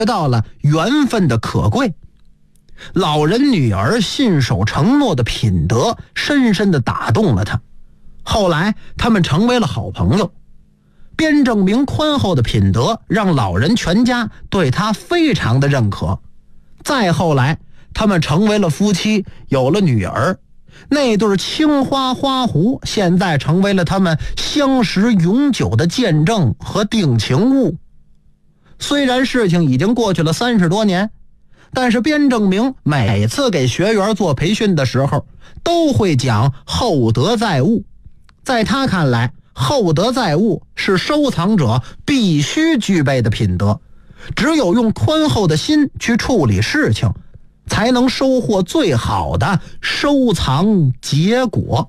到了缘分的可贵。老人女儿信守承诺的品德深深地打动了他，后来他们成为了好朋友。边正明宽厚的品德让老人全家对他非常的认可。再后来他们成为了夫妻，有了女儿，那对青花花壶现在成为了他们相识永久的见证和定情物。虽然事情已经过去了30多年，但是边正明每次给学员做培训的时候都会讲厚德载物。在他看来，厚德载物是收藏者必须具备的品德，只有用宽厚的心去处理事情，才能收获最好的收藏结果。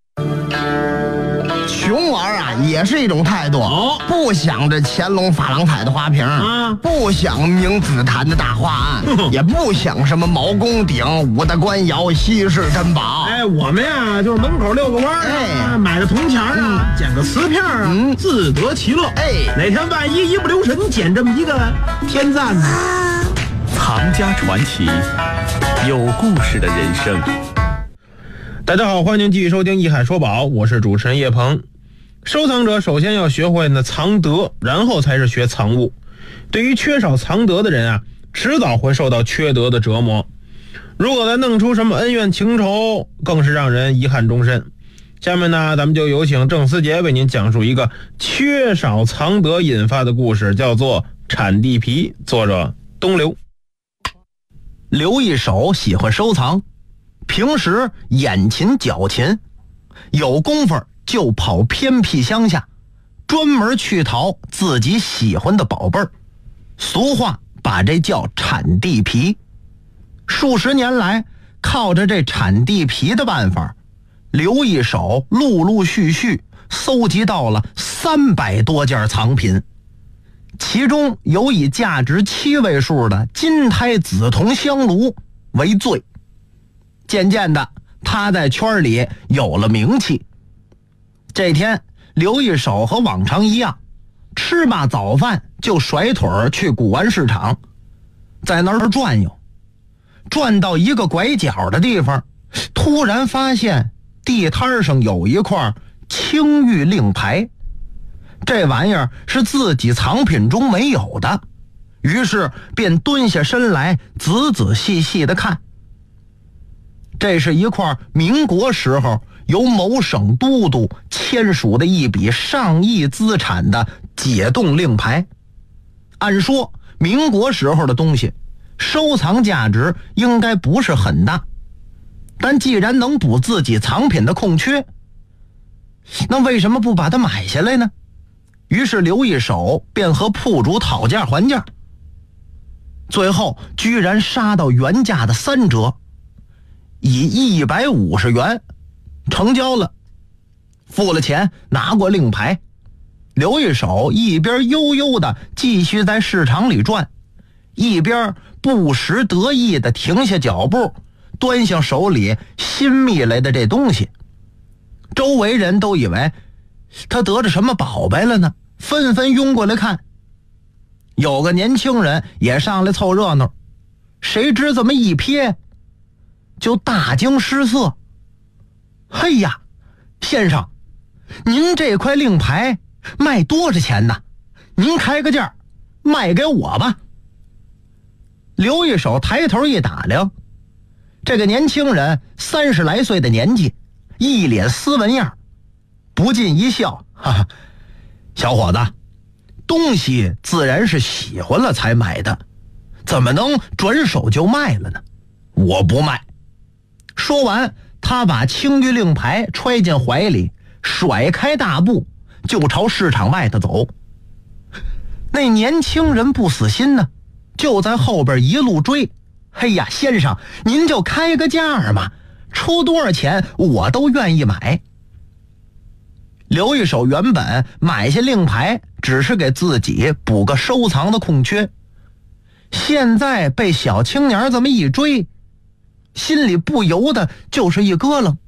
穷玩啊，也是一种态度。不想着乾隆珐琅彩的花瓶，不想明紫檀的大画案，也不想什么毛公鼎、五大官窑、稀世珍宝。 我们呀就是门口遛个弯买个铜钱捡个瓷片自得其乐。哪天万一一不留神捡这么一个，天赞呢。 藏家传奇，有故事的人生。 大家好，欢迎继续收听《一海说宝》，我是主持人叶鹏。收藏者首先要学会呢藏德，然后才是学藏物。对于缺少藏德的人啊，迟早会受到缺德的折磨。如果再弄出什么恩怨情仇，更是让人遗憾终身。下面呢，咱们就有请郑思杰为您讲述一个缺少藏德引发的故事，叫做铲地皮，作者东流。 刘一手喜欢收藏，平时眼勤脚勤，有功夫就跑偏僻乡下，专门去淘自己喜欢的宝贝儿。俗话把这叫铲地皮。数十年来，靠着这铲地皮的办法，刘一手陆陆续续搜集到了300多件藏品，其中有以价值7位数的金胎紫铜香炉为最。渐渐的，他在圈里有了名气。这天，刘一手和往常一样，吃罢早饭就甩腿去古玩市场，在那儿转悠，转到一个拐角的地方，突然发现地摊上有一块青玉令牌，这玩意儿是自己藏品中没有的，于是便蹲下身来仔仔细细地看。这是一块民国时候由某省都督签署的一笔上亿资产的解冻令牌。按说民国时候的东西收藏价值应该不是很大，但既然能补自己藏品的空缺，那为什么不把它买下来呢？于是刘一手便和铺主讨价还价，最后居然杀到原价的3折，以150元成交了。付了钱，拿过令牌，刘一手一边悠悠的继续在市场里转，一边不时得意的停下脚步，端详手里新觅来的这东西。周围人都以为他得着什么宝贝了呢，纷纷拥过来看。有个年轻人也上来凑热闹，谁知这么一瞥就大惊失色。嘿呀，先生，您这块令牌卖多少钱呢？您开个价卖给我吧。刘一手抬头一打量，这个年轻人30来岁的年纪，一脸斯文样，不禁一笑，哈哈，小伙子，东西自然是喜欢了才买的，怎么能转手就卖了呢？我不卖。说完，他把青玉令牌揣进怀里，甩开大步就朝市场外头走。那年轻人不死心呢，就在后边一路追。嘿呀，先生，您就开个价嘛，出多少钱我都愿意买。刘一手原本买下令牌只是给自己补个收藏的空缺，现在被小青年这么一追，心里不由得就是一咯楞。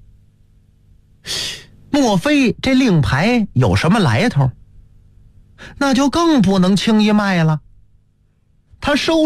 莫非这令牌有什么来头？那就更不能轻易卖了。 他收